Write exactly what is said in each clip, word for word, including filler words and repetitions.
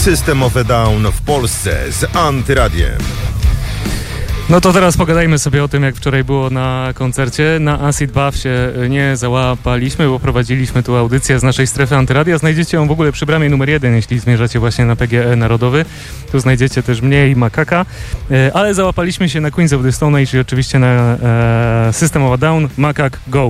System of a Down w Polsce z Antyradiem. No to teraz pogadajmy sobie o tym, jak wczoraj było na koncercie. Na Acid Bath się nie załapaliśmy, bo prowadziliśmy tu audycję z naszej strefy Antyradia. Znajdziecie ją w ogóle przy bramie numer jeden, jeśli zmierzacie właśnie na P G E Narodowy. Tu znajdziecie też mnie i Makaka. Ale załapaliśmy się na Queens of the Stone Age i oczywiście na e, System of a Down. Makak, go!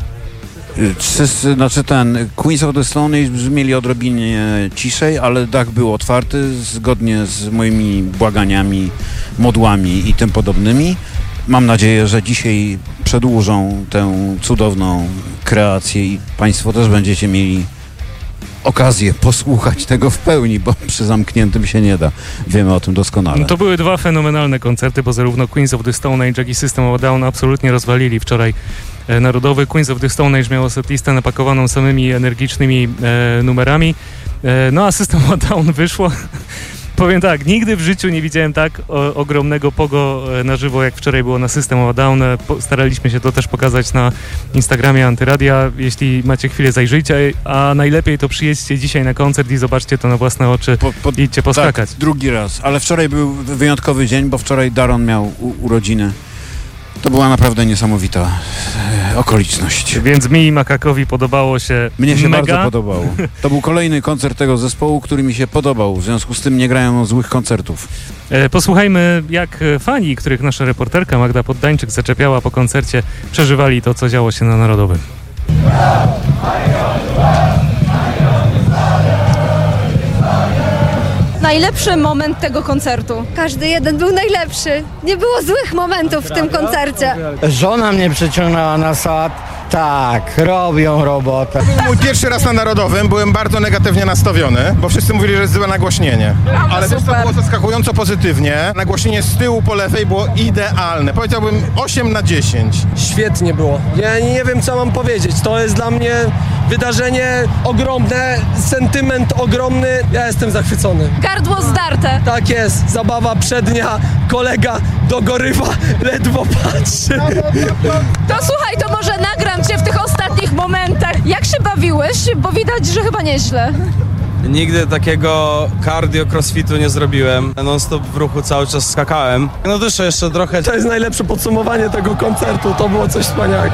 Znaczy ten Queens of the Stone Age brzmieli odrobinie ciszej, ale dach był otwarty zgodnie z moimi błaganiami, modłami i tym podobnymi. Mam nadzieję, że dzisiaj przedłużą tę cudowną kreację i Państwo też będziecie mieli okazję posłuchać tego w pełni, bo przy zamkniętym się nie da. Wiemy o tym doskonale. No to były dwa fenomenalne koncerty, bo zarówno Queens of the Stone Age, jak i System of a Down absolutnie rozwalili wczoraj e, Narodowy. Queens of the Stone Age miało setlistę napakowaną samymi energicznymi e, numerami, e, no a System of a Down wyszło. Powiem tak, nigdy w życiu nie widziałem tak o, ogromnego pogo na żywo, jak wczoraj było na System of a Down. Po, staraliśmy się to też pokazać na Instagramie Antyradia. Jeśli macie chwilę, zajrzyjcie, a najlepiej to przyjedźcie dzisiaj na koncert i zobaczcie to na własne oczy. Po, po, idźcie poskakać. Tak, drugi raz, ale wczoraj był wyjątkowy dzień, bo wczoraj Daron miał u, urodziny. To była naprawdę niesamowita e, okoliczność. Więc mi i Makakowi podobało się Mnie się mega. bardzo podobało. To był kolejny koncert tego zespołu, który mi się podobał. W związku z tym nie grają złych koncertów. E, posłuchajmy, jak fani, których nasza reporterka Magda Poddańczyk zaczepiała po koncercie, przeżywali to, co działo się na Narodowym. Najlepszy moment tego koncertu. Każdy jeden był najlepszy. Nie było złych momentów w tym koncercie. Żona mnie przyciągnęła na sad. Tak, robią robotę. To był mój pierwszy raz na Narodowym, byłem bardzo negatywnie nastawiony, bo wszyscy mówili, że jest złe nagłośnienie. Ale też to było zaskakująco pozytywnie. Nagłośnienie z tyłu po lewej było idealne. Powiedziałbym osiem na dziesięć. Świetnie było. Ja nie wiem, co mam powiedzieć. To jest dla mnie wydarzenie ogromne, sentyment ogromny. Ja jestem zachwycony. Gardło zdarte. Tak jest. Zabawa przednia. Kolega dogorywa, ledwo patrzy. To słuchaj, to może nagram cię w tych ostatnich momentach. Jak się bawiłeś? Bo widać, że chyba nieźle. Nigdy takiego cardio crossfitu nie zrobiłem. Non-stop w ruchu cały czas skakałem. No dyszę jeszcze trochę. To jest najlepsze podsumowanie tego koncertu. To było coś wspaniałego.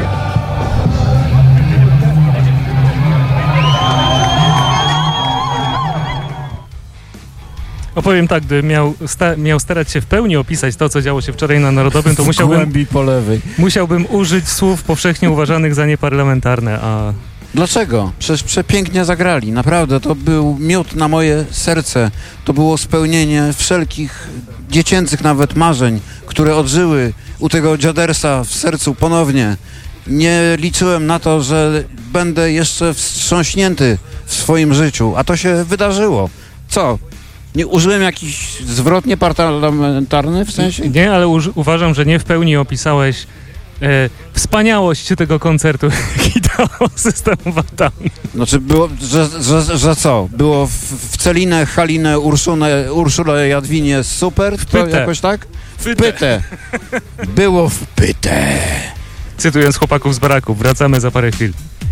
Opowiem tak, gdy miał, sta, miał starać się w pełni opisać to, co działo się wczoraj na Narodowym, to musiałbym, po lewej. musiałbym użyć słów powszechnie uważanych za nieparlamentarne, a... Dlaczego? Przecież przepięknie zagrali. Naprawdę, to był miód na moje serce. To było spełnienie wszelkich dziecięcych nawet marzeń, które odżyły u tego dziadersa w sercu ponownie. Nie liczyłem na to, że będę jeszcze wstrząśnięty w swoim życiu, a to się wydarzyło. Co? Nie użyłem jakiś zwrot nieparlamentarny w sensie? Nie, ale uż, uważam, że nie w pełni opisałeś e, wspaniałość tego koncertu, jaki dało System of a Down. Znaczy było, że, że, że co? Było w, w Celinę, Halinę, Urszunę, Urszulę, Jadwinię super? W To pytę. jakoś tak? W pytę. pytę. Było w pytę. Cytując chłopaków z baraków, wracamy za parę chwil.